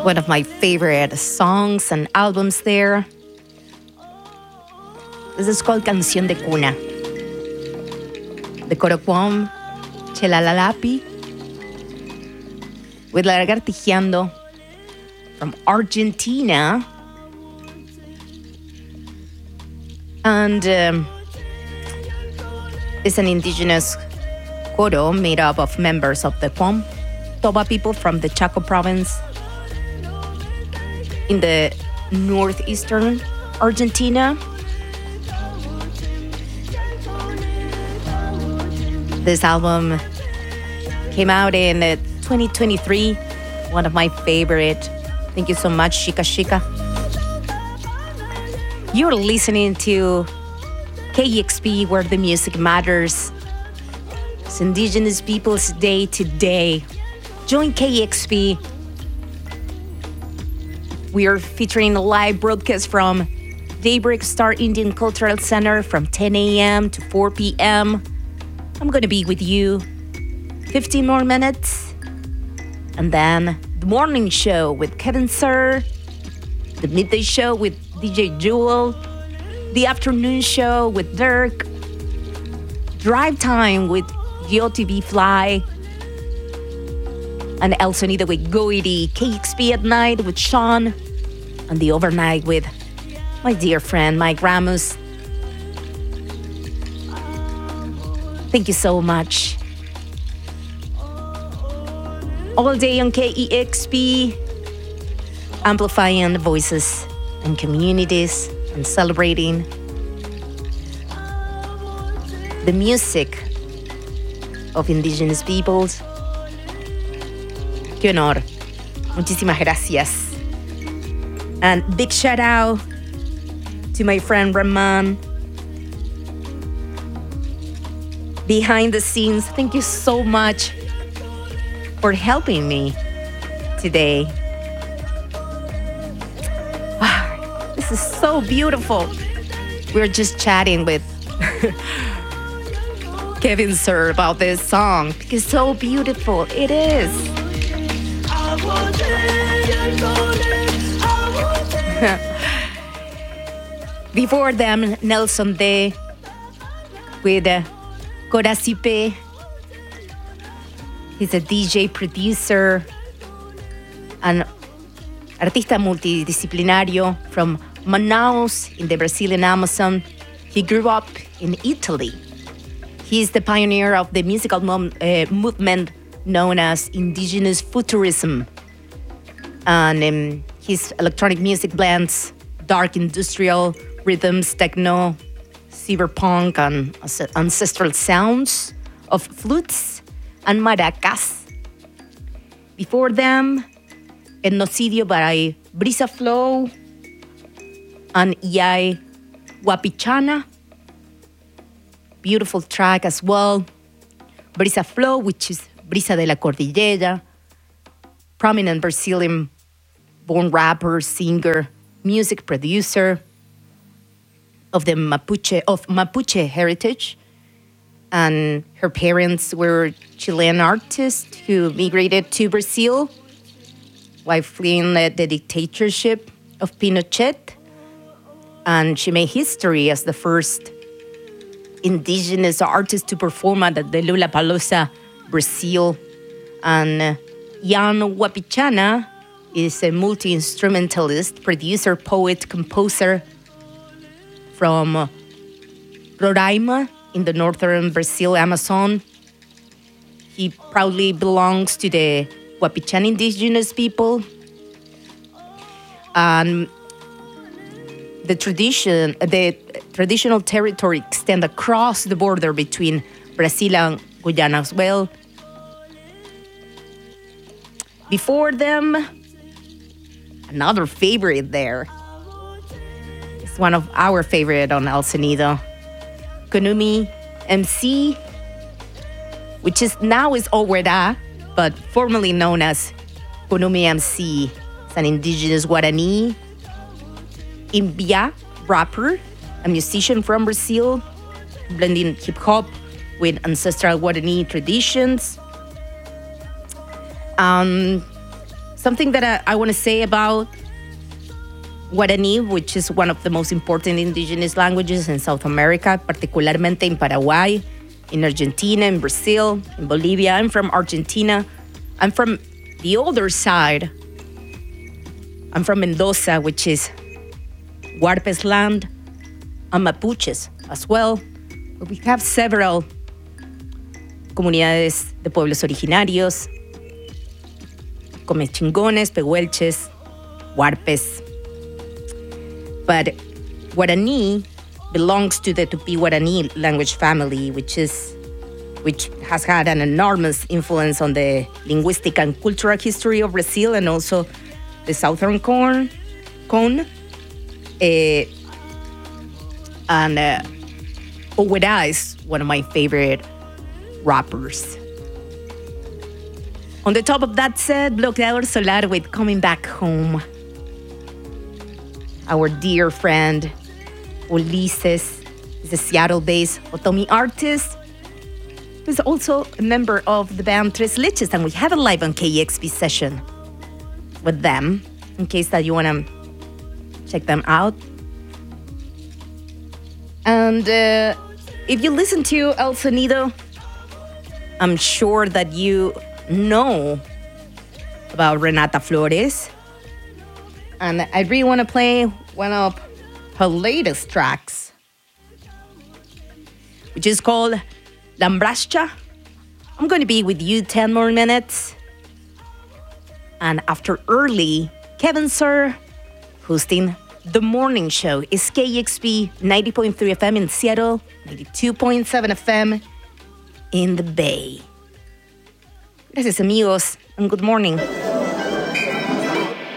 one of my favorite songs and albums there. This is called Canción de Cuna. The Coroquom Chelalalapi with Lagartijeando from Argentina. And it's an indigenous coro made up of members of the Quom Toba people from the Chaco province in the northeastern Argentina. This album came out in 2023, one of my favorite. Thank you so much, Chica Chica. You're listening to KEXP, where the music matters. It's Indigenous Peoples Day today. Join KEXP. We are featuring a live broadcast from Daybreak Star Indian Cultural Center from 10 a.m. to 4 p.m. I'm going to be with you 15 more minutes. And then the morning show with Kevin Sir, the midday show with DJ Jewel, the afternoon show with Dirk, drive time with GeoTV Fly, and El Sonido with Goity, KEXP at night with Sean, and the overnight with my dear friend Mike Ramos. Thank you so much. All day on KEXP, amplifying the voices and communities and celebrating the music of indigenous peoples. Qué honor. Muchísimas gracias. And big shout out to my friend Rahman. Behind the scenes, thank you so much for helping me today. Wow, this is so beautiful. We're just chatting with Kevin Sir about this song because it's so beautiful. It is. Before them, Nelson D with Coracipe. He's a DJ, producer, and artista multidisciplinario from Manaus in the Brazilian Amazon. He grew up in Italy. He is the pioneer of the musical movement known as Indigenous Futurism. And his electronic music blends dark industrial rhythms, techno, cyberpunk, and ancestral sounds of flutes and maracas. Before them, Etnocidio by Brisa Flow and Yai Wapichana. Beautiful track as well. Brisa Flow, which is Brisa de la Cordillera, prominent Brazilian-born rapper, singer, music producer of Mapuche heritage. And her parents were Chilean artists who migrated to Brazil while fleeing the dictatorship of Pinochet. And she made history as the first indigenous artist to perform at the Lollapalooza, Brazil. And Jan Wapichana is a multi-instrumentalist, producer, poet, composer from Roraima in the northern Brazil Amazon. He proudly belongs to the Wapichana indigenous people. And the traditional territory extends across the border between Brazil and Guyana as well. Before them, another favorite there. It's one of our favorite on El Sonido. Konumi MC, which is now is Oweda, but formerly known as Konumi MC. It's an indigenous Guarani, Imbia rapper, a musician from Brazil, blending hip-hop with ancestral Guarani traditions. Something that I want to say about Guarani, which is one of the most important indigenous languages in South America, particularmente in Paraguay, in Argentina, in Brazil, in Bolivia. I'm from Argentina. I'm from the other side. I'm from Mendoza, which is Huarpes land, and Mapuches as well. But we have several comunidades de pueblos originarios, Comechingones, Pehuelches, Huarpes. But Guarani belongs to the Tupi-Guarani language family, which has had an enormous influence on the linguistic and cultural history of Brazil and also the Southern Cone. And Owera is one of my favorite rappers. On the top of that set, Bloqueador Solar with Coming Back Home. Our dear friend Ulises is a Seattle-based Otomi artist who's also a member of the band Tres Leches, and we have a live on KEXP session with them, in case that you want to check them out. And if you listen to El Sonido, I'm sure that you know about Renata Flores. And I really want to play one of her latest tracks, which is called Lambrascha. I'm going to be with you 10 more minutes. And after early, Kevin Sir hosting The Morning Show is KEXP 90.3 FM in Seattle, 92.7 FM in the Bay. Gracias, amigos, and good morning.